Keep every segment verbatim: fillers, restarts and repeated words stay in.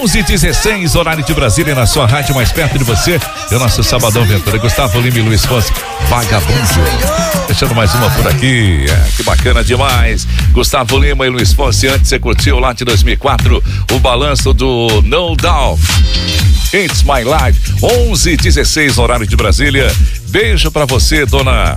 onze e dezesseis, horário de Brasília, na sua rádio mais perto de você. E o nosso Sabadão Ventura. Gustavo Lima e Luiz Fonse, Vagabundo. Fechando mais uma por aqui. É, que bacana demais. Gustavo Lima e Luiz Fonse. Antes você curtiu lá de dois mil e quatro o balanço do No Doubt. It's My Life. onze e dezesseis, horário de Brasília. Beijo pra você, dona.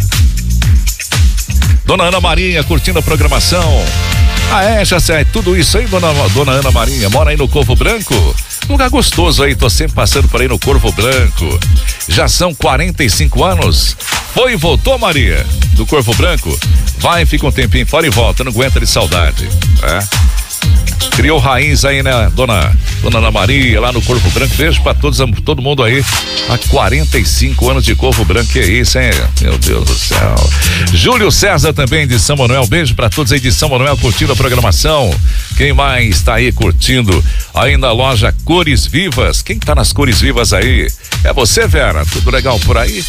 Dona Ana Marinha, curtindo a programação. Ah, é, já sei, tudo isso aí, dona, dona Ana Marinha, mora aí no Corvo Branco? Lugar gostoso aí, tô sempre passando por aí no Corvo Branco. Já são quarenta e cinco anos. Foi e voltou, Maria, do Corvo Branco? Vai, fica um tempinho fora e volta, não aguenta de saudade, é? Criou raiz aí, né, dona, dona Ana Maria, lá no Corvo Branco. Beijo pra todos, todo mundo aí. Há quarenta e cinco anos de Corvo Branco, que é isso, hein? Meu Deus do céu. Júlio César também de São Manuel. Beijo pra todos aí de São Manuel curtindo a programação. Quem mais tá aí curtindo? Aí na loja Cores Vivas. Quem tá nas Cores Vivas aí? É você, Vera? Tudo legal por aí?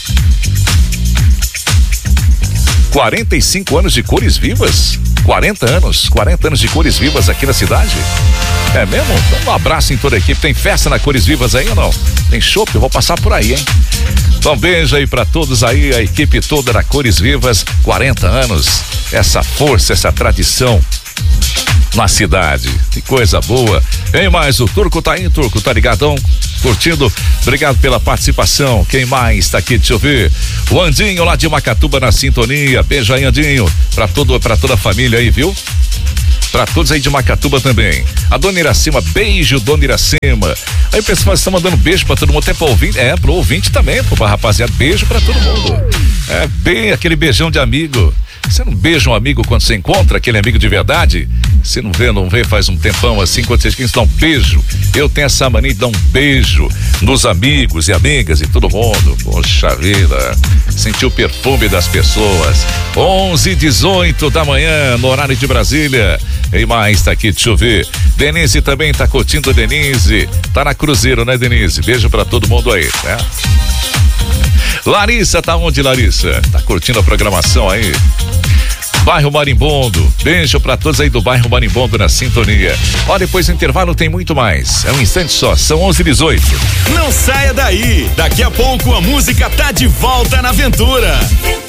quarenta e cinco anos de Cores Vivas? quarenta anos, quarenta anos de Cores Vivas aqui na cidade? É mesmo? Então um abraço em toda a equipe. Tem festa na Cores Vivas aí ou não? Tem chopp? Eu vou passar por aí, hein? Então beijo aí pra todos aí, a equipe toda da Cores Vivas, quarenta anos, essa força, essa tradição na cidade, que coisa boa. Quem mais? O Turco tá aí, Turco, tá ligadão? Curtindo, obrigado pela participação. Quem mais tá aqui? Deixa eu ver. O Andinho lá de Macatuba na sintonia. Beijo aí, Andinho, pra todo, pra toda a família aí, viu? Pra todos aí de Macatuba também. A Dona Iracema, beijo, Dona Iracema. Aí o pessoal está mandando beijo pra todo mundo, até pro ouvinte, é, pro ouvinte também, pro rapaziada, beijo pra todo mundo. É, bem aquele beijão de amigo. Você não beija um amigo quando você encontra aquele amigo de verdade? Você não vê, não vê faz um tempão assim, quando vocês querem dar um beijo. Eu tenho essa mania de dar um beijo nos amigos e amigas e todo mundo. Poxa vida, sentir o perfume das pessoas. onze e dezoito da manhã, no horário de Brasília. E mais, tá aqui, deixa eu ver. Denise também tá curtindo, Denise. Tá na Cruzeiro, né, Denise? Beijo pra todo mundo aí, né? Larissa, tá onde, Larissa? Tá curtindo a programação aí? Bairro Marimbondo, beijo pra todos aí do Bairro Marimbondo na sintonia. Ó, depois do intervalo tem muito mais, é um instante só, são onze e dezoito. Não saia daí, daqui a pouco a música tá de volta na aventura.